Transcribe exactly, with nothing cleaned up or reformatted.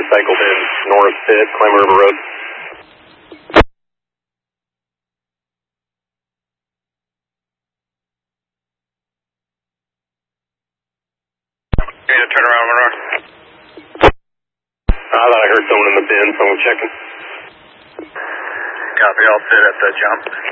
cycled in north pit, Climber River Road. Yeah, turn around, Lenore. I thought I heard someone in the bin, so I'm checking. Copy, all set at the jump.